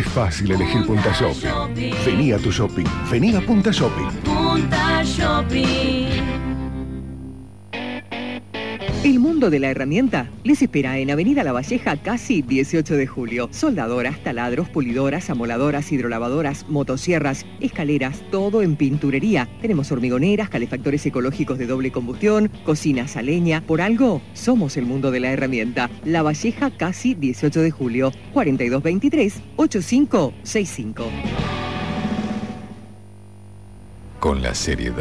fácil elegir Punta Shopping. Vení a tu shopping. Vení a Punta Shopping. Punta Shopping. El mundo de la herramienta les espera en Avenida La Valleja, casi 18 de julio. Soldadoras, taladros, pulidoras, amoladoras, hidrolavadoras, motosierras, escaleras, todo en pinturería. Tenemos hormigoneras, calefactores ecológicos de doble combustión, cocinas a leña. Por algo, somos el mundo de la herramienta. La Valleja, casi 18 de julio. 4223-8565. Con la seriedad